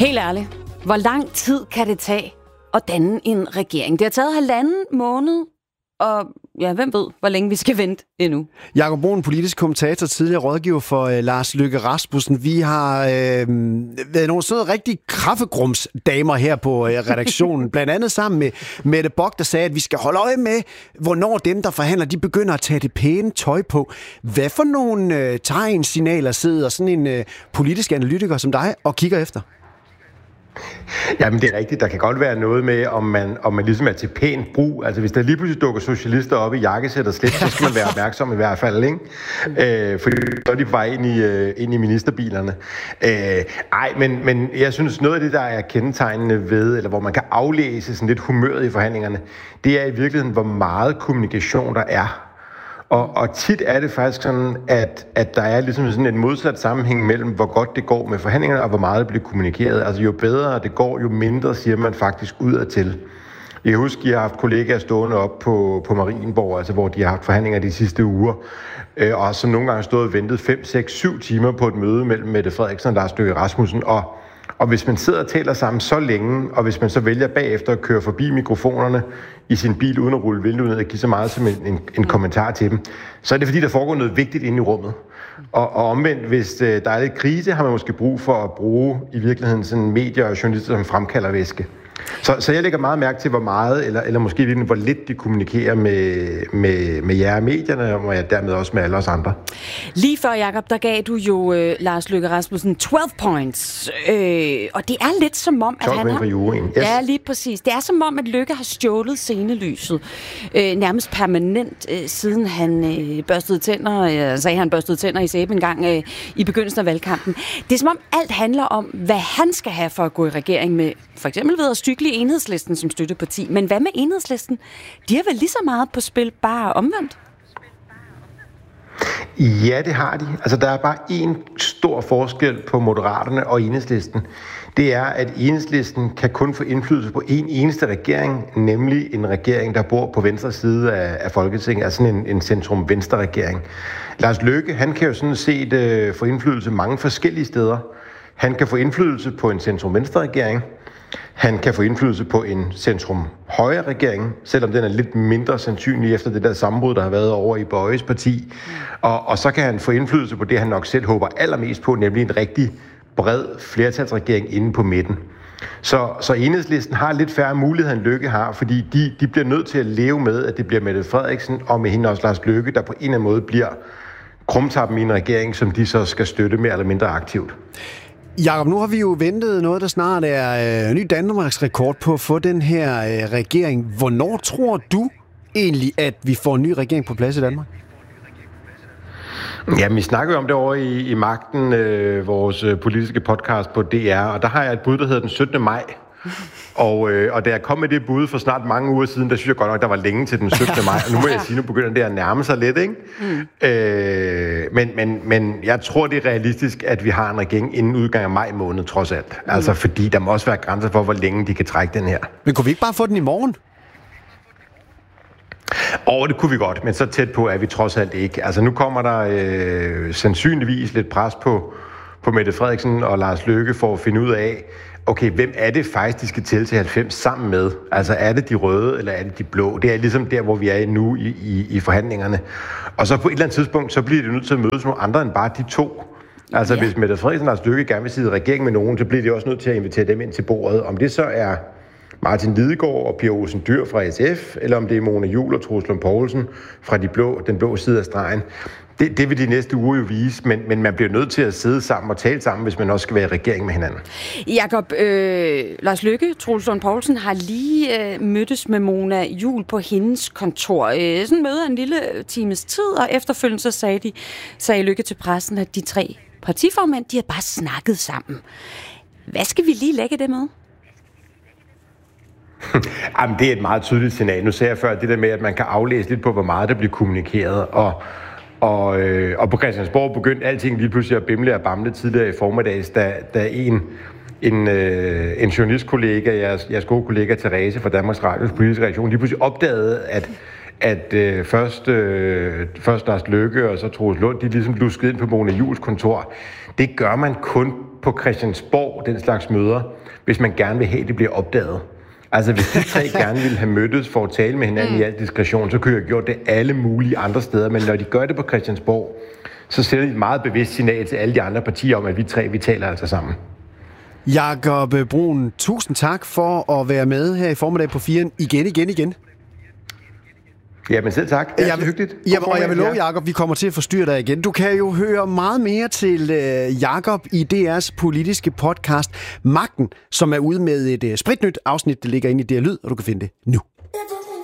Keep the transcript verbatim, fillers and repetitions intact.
Helt ærligt, hvor lang tid kan det tage at danne en regering? Det har taget halvanden måned, og ja, hvem ved, hvor længe vi skal vente endnu. Jakob Bruun, politisk kommentator, tidligere rådgiver for øh, Lars Løkke Rasmussen. Vi har øh, været nogle sådan rigtig kaffegrumsdamer her på øh, redaktionen, blandt andet sammen med Mette Bock, der sagde, at vi skal holde øje med, hvornår dem, der forhandler, de begynder at tage det pæne tøj på. Hvad for nogle øh, tegnsignaler sidder sådan en øh, politisk analytiker som dig og kigger efter? Jamen, det er rigtigt. Der kan godt være noget med, om man, om man ligesom er til pænt brug. Altså, hvis der lige pludselig dukker socialister op i jakkesæt og slet, så skal man være opmærksom i hvert fald, ikke? Øh, for så er de på vej ind i, øh, ind i ministerbilerne. Øh, ej, men, men jeg synes, noget af det, der er kendetegnende ved, eller hvor man kan aflæse sådan lidt humøret i forhandlingerne, det er i virkeligheden, hvor meget kommunikation der er. Og, og tit er det faktisk sådan, at, at der er ligesom sådan en modsat sammenhæng mellem, hvor godt det går med forhandlingerne, og hvor meget det bliver kommunikeret. Altså jo bedre det går, jo mindre siger man faktisk udadtil. Jeg husker, at jeg har haft kollegaer stående op på, på Marienborg, altså hvor de har haft forhandlinger de sidste uger, øh, og som nogle gange stået og ventet fem, seks, syv timer på et møde mellem Mette Frederiksen og Lars Løkke Rasmussen. Og, og hvis man sidder og taler sammen så længe, og hvis man så vælger bagefter at køre forbi mikrofonerne i sin bil uden at rulle vinduet ned og give så meget som en, en, en kommentar til dem, så er det fordi, der foregår noget vigtigt inde i rummet. Og, og omvendt, hvis øh, der er lidt krise, har man måske brug for at bruge i virkeligheden sådan medier og journalister som fremkalder væske. Så, så jeg lægger meget mærke til, hvor meget, eller, eller måske hvor lidt de kommunikerer med, med, med jer medierne, og jeg dermed også med alle os andre. Lige før, Jakob, der gav du jo øh, Lars Løkke Rasmussen tolv points, øh, og det er lidt som om, at han har... Yes. Ja, lige præcis. Det er som om, at Løkke har stjålet scenelyset, øh, nærmest permanent, øh, siden han øh, børstede tænder, øh, sagde han børstede tænder i sæben en gang øh, i begyndelsen af valgkampen. Det er som om, alt handler om, hvad han skal have for at gå i regering med, for eksempel ved at stykle Enhedslisten som støtteparti. Men hvad med Enhedslisten? De har vel lige så meget på spil, bare omvendt? Ja, det har de. Altså, der er bare én stor forskel på Moderaterne og Enhedslisten. Det er, at Enhedslisten kan kun få indflydelse på en eneste regering, nemlig en regering, der bor på venstre side af, af Folketinget, altså en, en centrum-venstre-regering. Lars Løkke, han kan jo sådan set øh, få indflydelse mange forskellige steder. Han kan få indflydelse på en centrum-venstre-regering. Han kan få indflydelse på en centrum-højre-regering, selvom den er lidt mindre sandsynlig efter det der sammenbrud, der har været over i Bøjes parti. Og, og så kan han få indflydelse på det, han nok selv håber allermest på, nemlig en rigtig bred flertalsregering inde på midten. Så, så Enhedslisten har lidt færre muligheder, end Løkke har, fordi de, de bliver nødt til at leve med, at det bliver Mette Frederiksen og med hende også Lars Løkke, der på en eller anden måde bliver krumtappen i en regering, som de så skal støtte mere eller mindre aktivt. Jakob, nu har vi jo ventet noget, der snart er øh, ny Danmarks rekord på at få den her øh, regering. Hvornår tror du egentlig, at vi får en ny regering på plads i Danmark? Ja, vi snakker jo om det over i, i Magten, øh, vores politiske podcast på D R, og der har jeg et bud, der hedder den syttende maj. Og, øh, og da jeg kom med det bud for snart mange uger siden, der synes jeg godt nok, der var længe til den syttende maj. Og nu må jeg sige, nu begynder det at nærme sig lidt, ikke? Mm. Øh, men, men, men jeg tror, det er realistisk, at vi har en regering inden udgang af maj måned, trods alt. Mm. Altså, fordi der må også være grænser for, hvor længe de kan trække den her. Men kunne vi ikke bare få den i morgen? Og det kunne vi godt, men så tæt på er vi trods alt ikke. Altså, nu kommer der øh, sandsynligvis lidt pres på, på Mette Frederiksen og Lars Løkke for at finde ud af, okay, hvem er det faktisk, de skal til til halvfems sammen med? Altså, er det de røde, eller er det de blå? Det er ligesom der, hvor vi er nu i, i, i forhandlingerne. Og så på et eller andet tidspunkt, så bliver det nødt til at mødes nogle andre end bare de to. Altså, ja. Hvis Mette Frederiksen og Lars Løkke gerne vil sidde i regering med nogen, så bliver de også nødt til at invitere dem ind til bordet. Om det så er Martin Lidegaard og Pia Olsen Dyhr fra S F, eller om det er Mona Juul og Troels Lund Poulsen fra de blå, den blå side af stregen. Det, det vil de næste uger jo vise, men, men man bliver nødt til at sidde sammen og tale sammen, hvis man også skal være i regering med hinanden. Jakob, øh, Lars Løkke, Troels Lund Poulsen har lige øh, mødtes med Mona Juul på hendes kontor. Øh, sådan møder en lille times tid, og efterfølgende så sagde, de, sagde Løkke til pressen, at de tre partiformænd, de har bare snakket sammen. Hvad skal vi lige lægge det med? Jamen, det er et meget tydeligt signal. Nu sagde jeg før det der med, at man kan aflæse lidt på, hvor meget der bliver kommunikeret, og Og, øh, og på Christiansborg begyndte alting lige pludselig at bimle og bamle tidligere i formiddags, da, da en, en, øh, en journalistkollega, jeres, jeres gode kollega Therese fra Danmarks Radios politiske redaktion, lige pludselig opdagede, at, at øh, først, øh, først Lars Løkke og så Troels Lund, de ligesom luskede ind på Mona Juuls kontor. Det gør man kun på Christiansborg, den slags møder, hvis man gerne vil have, at det bliver opdaget. Altså, hvis de tre gerne ville have mødtes for at tale med hinanden mm. i al diskretion, så kunne jeg have gjort det alle mulige andre steder. Men når de gør det på Christiansborg, så sender de et meget bevidst signal til alle de andre partier om, at vi tre, vi taler altså sammen. Jakob Bruun, tusind tak for at være med her i formiddag på Firen igen, igen, igen. Jamen selv tak. Det er jeg, så hyggeligt. Jamen, og jeg vil love, Jakob, vi kommer til at forstyrre dig igen. Du kan jo høre meget mere til uh, Jakob i D R's politiske podcast Magten, som er ude med et uh, spritnyt afsnit, der ligger inde i D R Lyd, og du kan finde det nu.